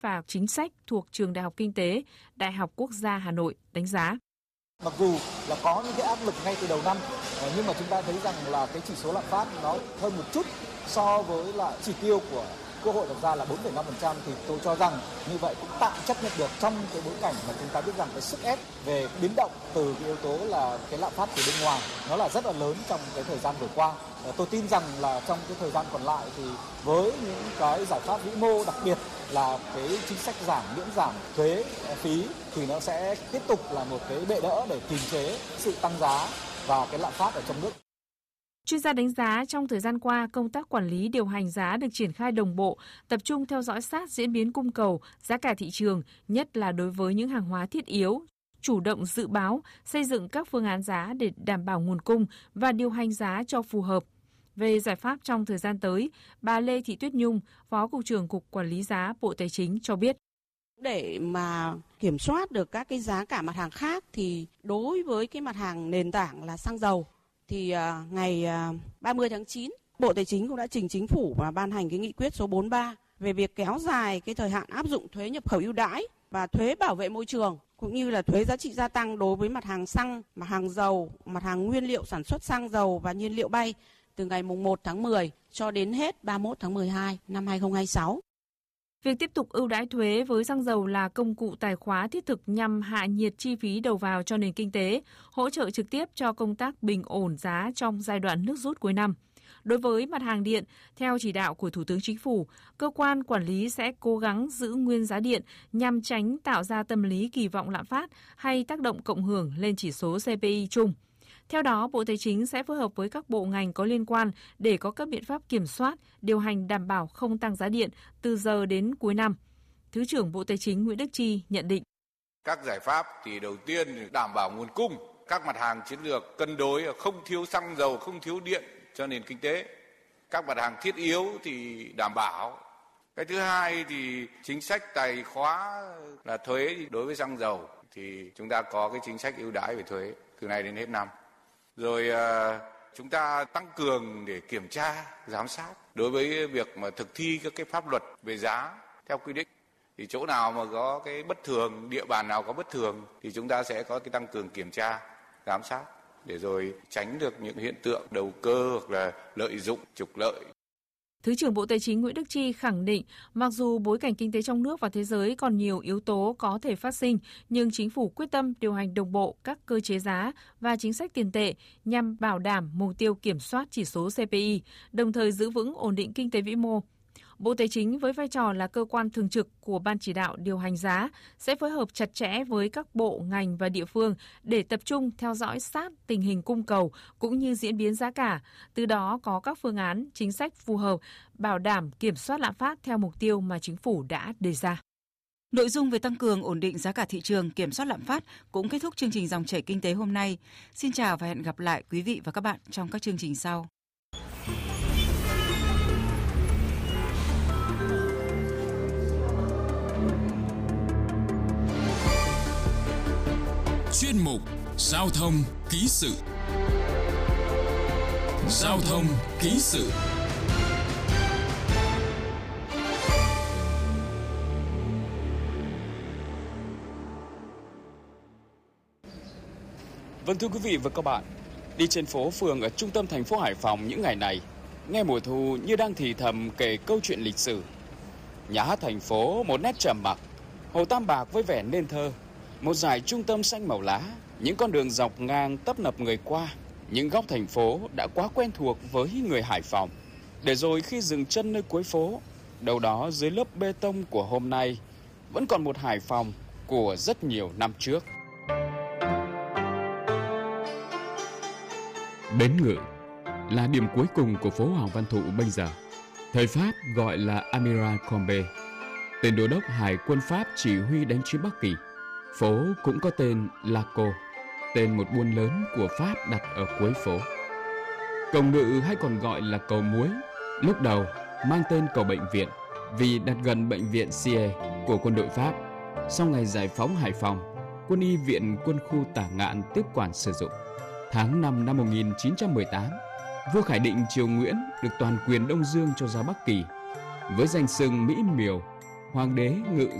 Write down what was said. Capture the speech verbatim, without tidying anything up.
và Chính sách thuộc Trường Đại học Kinh tế, Đại học Quốc gia Hà Nội đánh giá. Mặc dù là có những cái áp lực ngay từ đầu năm, nhưng mà chúng ta thấy rằng là cái chỉ số lạm phát nó hơn một chút so với là chỉ tiêu của Quốc hội đặt ra là bốn phẩy năm phần trăm, thì tôi cho rằng như vậy cũng tạm chấp nhận được trong cái bối cảnh mà chúng ta biết rằng cái sức ép về biến động từ cái yếu tố là cái lạm phát từ bên ngoài nó là rất là lớn trong cái thời gian vừa qua. Tôi tin rằng là trong cái thời gian còn lại thì với những cái giải pháp vĩ mô, đặc biệt là cái chính sách giảm miễn giảm thuế phí thì nó sẽ tiếp tục là một cái bệ đỡ để kiềm chế sự tăng giá và cái lạm phát ở trong nước. Chuyên gia đánh giá trong thời gian qua, công tác quản lý điều hành giá được triển khai đồng bộ, tập trung theo dõi sát diễn biến cung cầu, giá cả thị trường, nhất là đối với những hàng hóa thiết yếu, chủ động dự báo, xây dựng các phương án giá để đảm bảo nguồn cung và điều hành giá cho phù hợp. Về giải pháp trong thời gian tới, bà Lê Thị Tuyết Nhung, Phó Cục trưởng Cục Quản lý giá Bộ Tài chính cho biết. Để mà kiểm soát được các cái giá cả mặt hàng khác thì đối với cái mặt hàng nền tảng là xăng dầu, thì uh, ngày uh, ba mươi tháng chín, Bộ Tài chính cũng đã trình Chính phủ và ban hành cái nghị quyết số bốn mươi ba về việc kéo dài cái thời hạn áp dụng thuế nhập khẩu ưu đãi và thuế bảo vệ môi trường, cũng như là thuế giá trị gia tăng đối với mặt hàng xăng, mặt hàng dầu, mặt hàng nguyên liệu sản xuất xăng dầu và nhiên liệu bay từ ngày mùng một tháng mười cho đến hết ba mươi mốt tháng mười hai năm hai nghìn không trăm hai mươi sáu. Việc tiếp tục ưu đãi thuế với xăng dầu là công cụ tài khóa thiết thực nhằm hạ nhiệt chi phí đầu vào cho nền kinh tế, hỗ trợ trực tiếp cho công tác bình ổn giá trong giai đoạn nước rút cuối năm. Đối với mặt hàng điện, theo chỉ đạo của Thủ tướng Chính phủ, cơ quan quản lý sẽ cố gắng giữ nguyên giá điện nhằm tránh tạo ra tâm lý kỳ vọng lạm phát hay tác động cộng hưởng lên chỉ số xê pê i chung. Theo đó, Bộ Tài chính sẽ phối hợp với các bộ ngành có liên quan để có các biện pháp kiểm soát, điều hành đảm bảo không tăng giá điện từ giờ đến cuối năm. Thứ trưởng Bộ Tài chính Nguyễn Đức Chi nhận định. Các giải pháp thì đầu tiên đảm bảo nguồn cung, các mặt hàng chiến lược cân đối, không thiếu xăng dầu, không thiếu điện cho nền kinh tế. Các mặt hàng thiết yếu thì đảm bảo. Cái thứ hai thì chính sách tài khóa là thuế đối với xăng dầu thì chúng ta có cái chính sách ưu đãi về thuế từ nay đến hết năm. Rồi chúng ta tăng cường để kiểm tra, giám sát đối với việc mà thực thi các cái pháp luật về giá theo quy định. Thì chỗ nào mà có cái bất thường, địa bàn nào có bất thường thì chúng ta sẽ có cái tăng cường kiểm tra, giám sát để rồi tránh được những hiện tượng đầu cơ hoặc là lợi dụng, trục lợi. Thứ trưởng Bộ Tài chính Nguyễn Đức Chi khẳng định, mặc dù bối cảnh kinh tế trong nước và thế giới còn nhiều yếu tố có thể phát sinh, nhưng Chính phủ quyết tâm điều hành đồng bộ các cơ chế giá và chính sách tiền tệ nhằm bảo đảm mục tiêu kiểm soát chỉ số xê pê i, đồng thời giữ vững ổn định kinh tế vĩ mô. Bộ Tài chính với vai trò là cơ quan thường trực của Ban chỉ đạo điều hành giá sẽ phối hợp chặt chẽ với các bộ, ngành và địa phương để tập trung theo dõi sát tình hình cung cầu cũng như diễn biến giá cả, từ đó có các phương án, chính sách phù hợp, bảo đảm kiểm soát lạm phát theo mục tiêu mà Chính phủ đã đề ra. Nội dung về tăng cường ổn định giá cả thị trường, kiểm soát lạm phát cũng kết thúc chương trình Dòng chảy kinh tế hôm nay. Xin chào và hẹn gặp lại quý vị và các bạn trong các chương trình sau. Chuyên mục Giao thông ký sự. Giao thông ký sự. Vâng, thưa quý vị và các bạn, đi trên phố phường ở trung tâm thành phố Hải Phòng những ngày này, nghe mùa thu như đang thì thầm kể câu chuyện lịch sử. Nhà hát thành phố một nét trầm mặc, Hồ Tam Bạc với vẻ nên thơ, một dải trung tâm xanh màu lá, những con đường dọc ngang tấp nập người qua, những góc thành phố đã quá quen thuộc với người Hải Phòng. Để rồi khi dừng chân nơi cuối phố, đâu đó dưới lớp bê tông của hôm nay, vẫn còn một Hải Phòng của rất nhiều năm trước. Bến Ngự là điểm cuối cùng của phố Hoàng Văn Thụ bây giờ. Thời Pháp gọi là Amiral Combe, tên đô đốc hải quân Pháp chỉ huy đánh chiếm Bắc Kỳ. Phố cũng có tên Laco, tên một buôn lớn của Pháp đặt ở cuối phố. Cổng Ngự hay còn gọi là cầu Muối, lúc đầu mang tên cầu bệnh viện vì đặt gần bệnh viện Siey của quân đội Pháp. Sau ngày giải phóng Hải Phòng, quân y viện quân khu Tả Ngạn tiếp quản sử dụng. Tháng năm năm một nghìn chín trăm mười tám, vua Khải Định triều Nguyễn được toàn quyền Đông Dương cho ra Bắc Kỳ. Với danh xưng Mỹ Miều, Hoàng đế ngự